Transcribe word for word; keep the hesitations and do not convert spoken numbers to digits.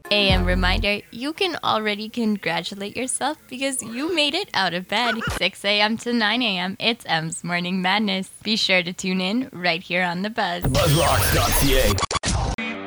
A M reminder, you can already congratulate yourself because you made it out of bed. six a.m. to nine a.m. It's M's Morning Madness. Be sure to tune in right here on The Buzz. buzzrocks dot c a